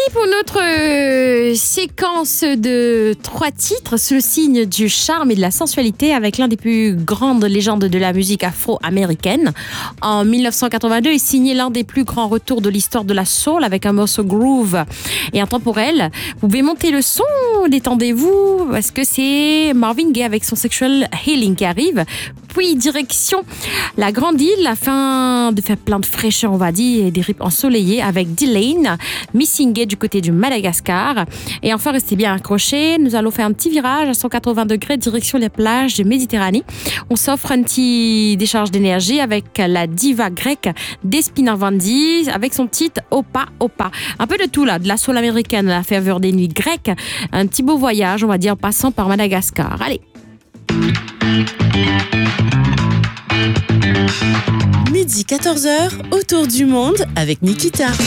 pour notre séquence de 3 titres sous le signe du charme et de la sensualité avec l'un des plus grandes légendes de la musique afro-américaine. En 1982, il signait l'un des plus grands retours de l'histoire de la soul avec un morceau groove et intemporel. Vous pouvez monter le son, détendez-vous parce que c'est Marvin Gaye avec son Sexual Healing qui arrive. Puis direction la Grande Île afin de faire plein de fraîcheur, on va dire, et des rips ensoleillés avec D-Lane, Missing Gay du côté du Madagascar. Et enfin, restez bien accrochés, nous allons faire un petit virage à 180 degrés direction les plages de Méditerranée. On s'offre un petit décharge d'énergie avec la diva grecque Despina Vandi avec son titre Opa Opa. Un peu de tout là, de la soul américaine à la ferveur des nuits grecques. Un petit beau voyage, on va dire, en passant par Madagascar. Allez! Midi 14h, autour du monde avec Nikita.